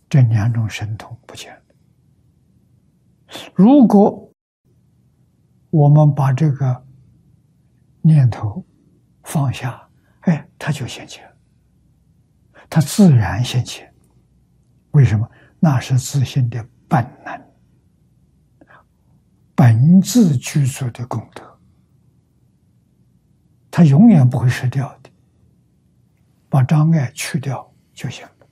这两种神通不见了。如果我们把这个念头放下，哎，它就现前，它自然现前。为什么？那是自性的本能，本自具足的功德，它永远不会失掉的。把障碍去掉就行了。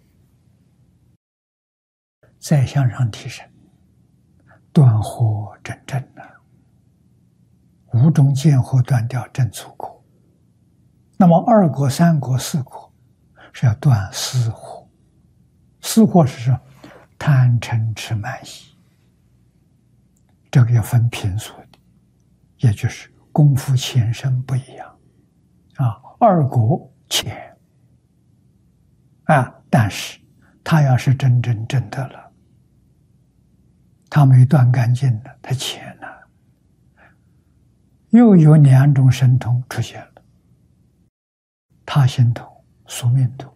再向上提升，断惑真正啊，五种见惑断掉真粗果。那么二果、三果、四果是要断四惑。四惑是什么？贪嗔痴慢疑，这个要分品所的，也就是功夫浅深不一样啊。二果浅啊，但是他要是真正证得了，他没断干净了，他浅了，又有两种神通出现了，他心通、宿命通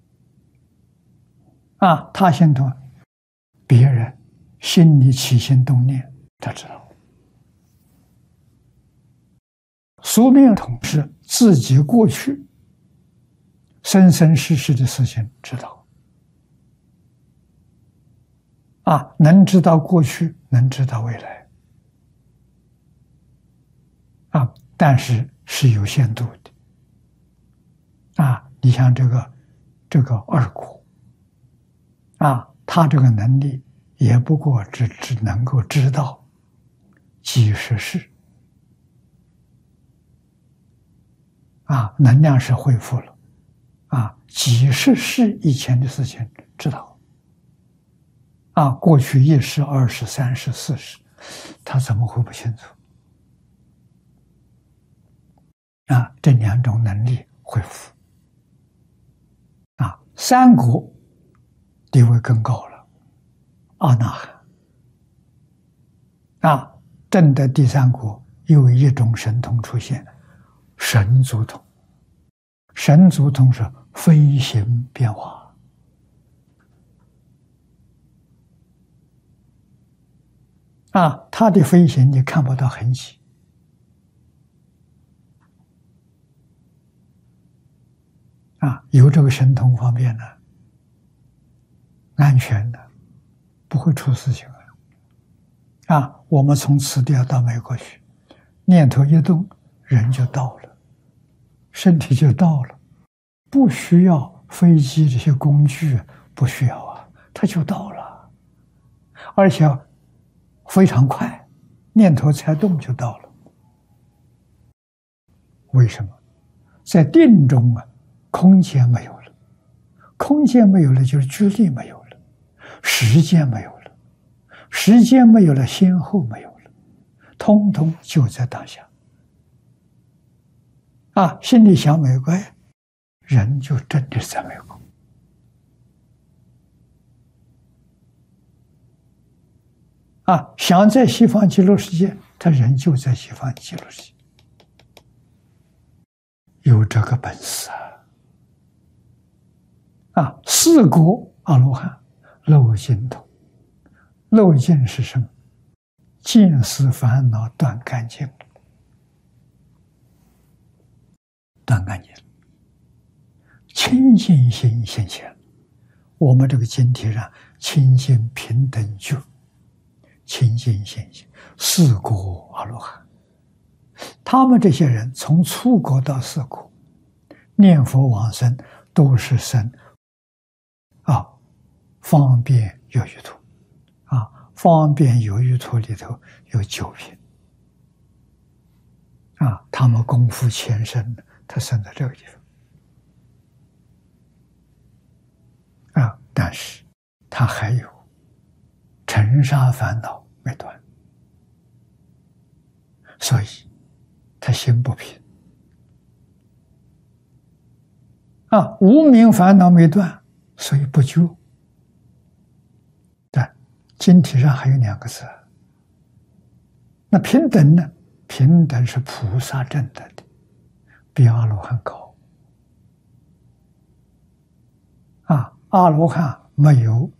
啊。他心通，别人心里起心动念，他知道；宿命通是自己过去生生世世的事情知道啊，能知道过去，能知道未来啊，但是是有限度的啊。你像这个二果啊，他这个能力也不过只能够知道几十世啊，能量是恢复了啊，几十世以前的事情知道啊，过去1世、2世、3世、4世，他怎么会不清楚啊？这两种能力恢复啊，三果地位更高了，阿那含啊，证得第三果又一种神通出现，神足通。神足通是飞行变化啊，它的飞行你看不到痕迹啊，有这个神通方面呢，安全的，不会出事情啊。我们从此地要到美国去，念头一动，人就到了，身体就到了，不需要飞机这些工具，不需要啊，它就到了，而且非常快，念头才动就到了。为什么？在定中啊，空间没有了，空间没有了就是距离没有了，时间没有了，时间没有了，先后没有了，通通就在当下啊。心里想美国，人就真的在美国啊。想在西方极乐世界，他人就在西方极乐世界，有这个本事啊！四果阿罗汉漏尽通，漏尽是什么？见思烦恼断干净，断干净，清净心现前。我们这个经体上清净平等觉，清净现前，四果阿罗汉，他们这些人从初果到四果，念佛往生都是生啊方便有余土啊，方便有余土里头有9品啊，他们功夫浅深，他生在这个地方啊，但是他还有尘沙烦恼没断，所以他心不平啊，无明烦恼没断，所以不救。但经体上还有2个字，那平等呢？平等是菩萨证得的，比阿罗汉高啊。阿罗汉没有